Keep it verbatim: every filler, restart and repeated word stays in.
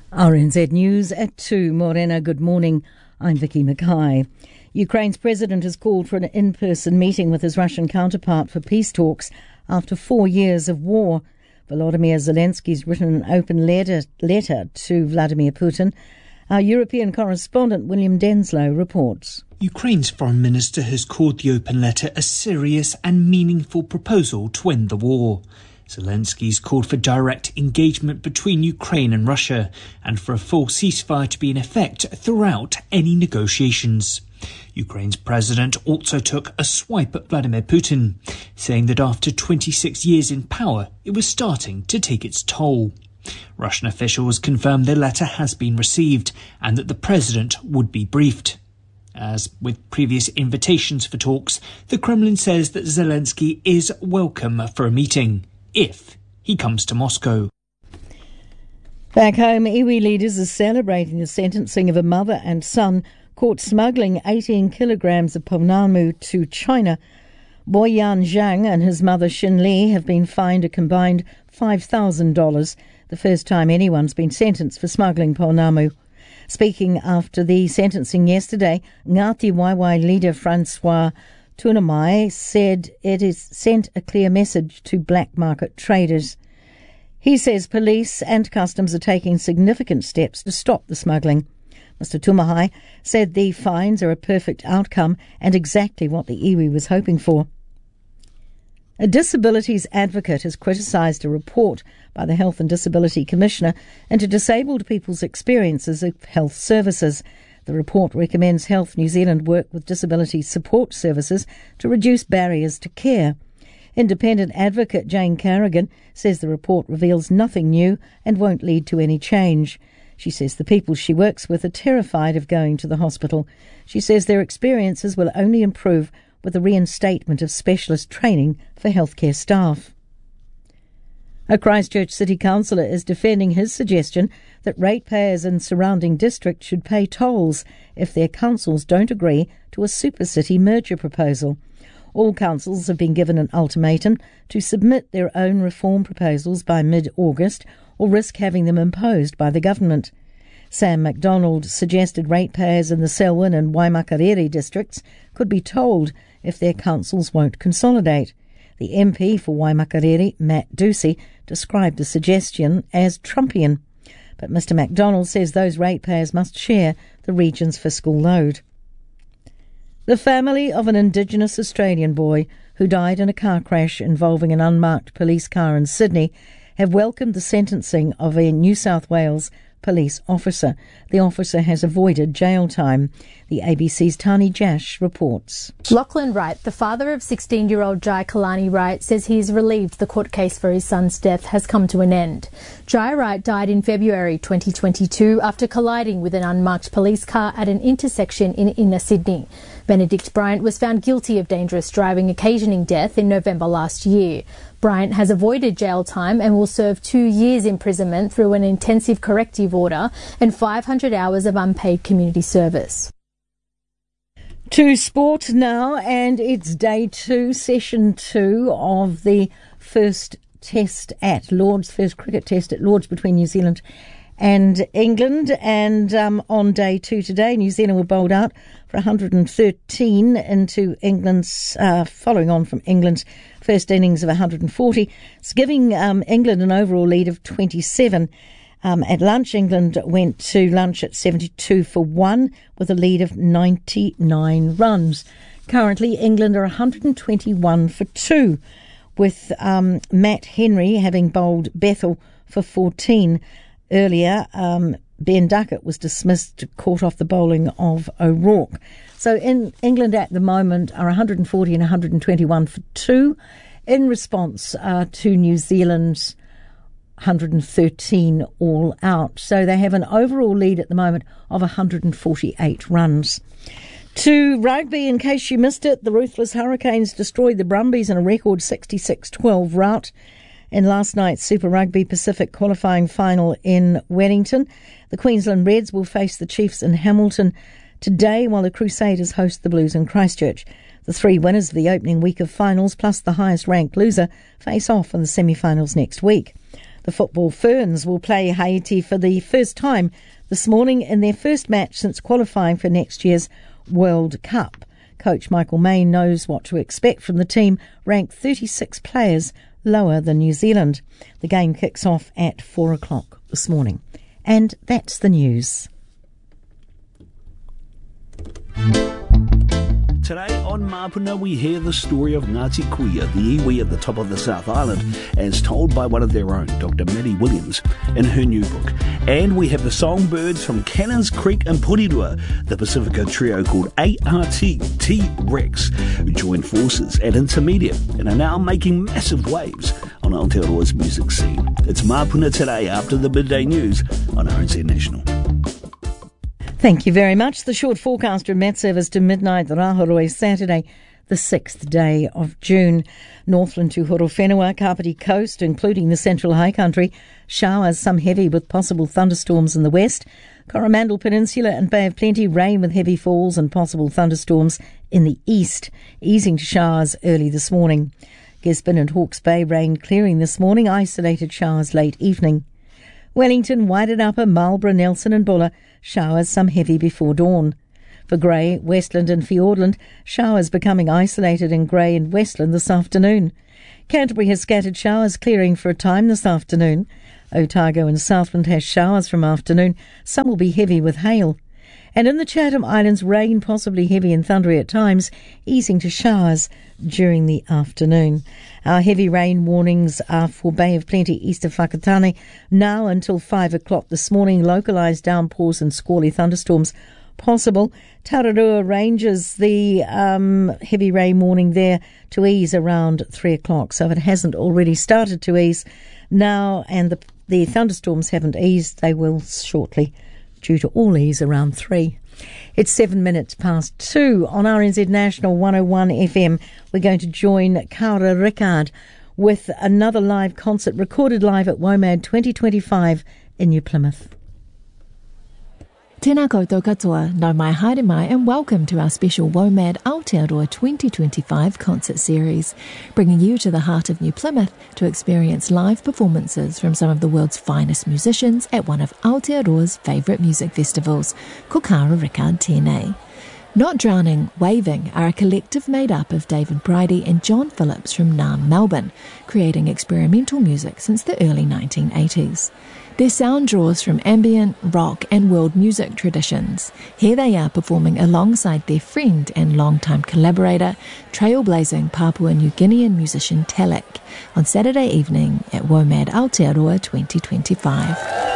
R N Z News at two. Morena, good morning. I'm Vicky Mackay. Ukraine's president has called for an in-person meeting with his Russian counterpart for peace talks after four years of war. Volodymyr Zelensky's written an open letter, letter to Vladimir Putin. Our European correspondent William Denslow reports. Ukraine's foreign minister has called the open letter a serious and meaningful proposal to end the war. Zelensky's called for direct engagement between Ukraine and Russia and for a full ceasefire to be in effect throughout any negotiations. Ukraine's president also took a swipe at Vladimir Putin, saying that after twenty-six years in power, it was starting to take its toll. Russian officials confirmed the letter has been received and that the president would be briefed. As with previous invitations for talks, the Kremlin says that Zelensky is welcome for a meeting, if he comes to Moscow. Back home, iwi leaders are celebrating the sentencing of a mother and son caught smuggling eighteen kilograms of pounamu to China. Boyan Zhang and his mother Xin Li have been fined a combined five thousand dollars, the first time anyone's been sentenced for smuggling pounamu. Speaking after the sentencing yesterday, Ngati Waewae leader Francois Tunamai said it has sent a clear message to black market traders. He says police and customs are taking significant steps to stop the smuggling. Mister Tumahai said the fines are a perfect outcome and exactly what the iwi was hoping for. A disabilities advocate has criticised a report by the Health and Disability Commissioner into disabled people's experiences of health services. The report recommends Health New Zealand work with disability support services to reduce barriers to care. Independent advocate Jane Carrigan says the report reveals nothing new and won't lead to any change. She says the people she works with are terrified of going to the hospital. She says their experiences will only improve with the reinstatement of specialist training for healthcare staff. A Christchurch City councillor is defending his suggestion that ratepayers in surrounding districts should pay tolls if their councils don't agree to a super city merger proposal. All councils have been given an ultimatum to submit their own reform proposals by mid-August or risk having them imposed by the government. Sam MacDonald suggested ratepayers in the Selwyn and Waimakariri districts could be told if their councils won't consolidate. The M P for Waimakariri, Matt Ducey, described the suggestion as Trumpian. But Mister MacDonald says those ratepayers must share the region's fiscal load. The family of an Indigenous Australian boy who died in a car crash involving an unmarked police car in Sydney have welcomed the sentencing of a New South Wales police officer. The officer has avoided jail time. The A B C's Tani Jash reports. Lachlan Wright, the father of sixteen-year-old Jai Kalani Wright, says he is relieved the court case for his son's death has come to an end. Jai Wright died in February twenty twenty-two after colliding with an unmarked police car at an intersection in inner Sydney. Benedict Bryant was found guilty of dangerous driving occasioning death in November last year. Bryant has avoided jail time and will serve two years imprisonment through an intensive corrective order and five hundred hours of unpaid community service. To sport now, and it's day two, session two of the first test at Lords, first cricket test at Lords between New Zealand and England. And um, on day two today, New Zealand were bowled out for one hundred thirteen into England's, uh, following on from England's first innings of one hundred forty. It's giving um, England an overall lead of twenty-seven. Um, at lunch, England went to lunch at seventy-two for one with a lead of ninety-nine runs. Currently, England are one hundred twenty-one for two, with um, Matt Henry having bowled Bethel for fourteen. Earlier, um, Ben Duckett was dismissed, caught off the bowling of O'Rourke. So in England at the moment are one hundred forty and one hundred twenty-one for two in response uh, to New Zealand's one hundred thirteen all out. So they have an overall lead at the moment of one hundred forty-eight runs. To rugby, in case you missed it, the ruthless Hurricanes destroyed the Brumbies in a record sixty-six twelve rout in last night's Super Rugby Pacific qualifying final in Wellington. The Queensland Reds will face the Chiefs in Hamilton today, while the Crusaders host the Blues in Christchurch. The three winners of the opening week of finals, plus the highest-ranked loser, face off in the semi-finals next week. The Football Ferns will play Haiti for the first time this morning in their first match since qualifying for next year's World Cup. Coach Michael Main knows what to expect from the team, ranked thirty-six players lower than New Zealand. The game kicks off at four o'clock this morning. And that's the news. Today on Mapuna we hear the story of Ngāti Kuia, the iwi at the top of the South Island, as told by one of their own, Doctor Maddie Williams, in her new book. And we have the songbirds from Cannons Creek and Porirua, the Pacifica trio called A R T T-Rex, who joined forces at Intermedia and are now making massive waves on Aotearoa's music scene. It's Mapuna today after the midday news on R N Z National. Thank you very much. The short forecast from Met Service to midnight, Rahoroi, Saturday, the sixth day of June. Northland to Horowhenua, Kapiti Coast, including the Central High Country. Showers, some heavy with possible thunderstorms in the west. Coromandel Peninsula and Bay of Plenty, rain with heavy falls and possible thunderstorms in the east. Easing to showers early this morning. Gisborne and Hawke's Bay, rain clearing this morning. Isolated showers late evening. Wellington, Wairarapa, Marlborough, Nelson and Buller, showers, some heavy before dawn. For Grey, Westland and Fiordland, showers becoming isolated in Grey and Westland this afternoon. Canterbury has scattered showers clearing for a time this afternoon. Otago and Southland has showers from afternoon. Some will be heavy with hail. And in the Chatham Islands, rain possibly heavy and thundery at times, easing to showers during the afternoon. Our heavy rain warnings are for Bay of Plenty east of Whakatane now until five o'clock this morning. Localised downpours and squally thunderstorms possible. Tararua ranges the um, heavy rain warning there to ease around three o'clock. So if it hasn't already started to ease now and the, the thunderstorms haven't eased, they will shortly, due to all ease around three. It's seven minutes past two on R N Z National one oh one F M. We're going to join Kaora Rickard with another live concert recorded live at WOMAD twenty twenty-five in New Plymouth. Tēnā koutou katoa, nau mai haere mai, and welcome to our special WOMAD Aotearoa twenty twenty-five concert series, bringing you to the heart of New Plymouth to experience live performances from some of the world's finest musicians at one of Aotearoa's favourite music festivals, Ko Kaora Rickard tēnei. Not Drowning, Waving are a collective made up of David Bridie and John Phillips from Naarm, Melbourne, creating experimental music since the early nineteen eighties. Their sound draws from ambient, rock and world music traditions. Here they are performing alongside their friend and longtime collaborator, trailblazing Papua New Guinean musician Telek, on Saturday evening at WOMAD Aotearoa twenty twenty-five.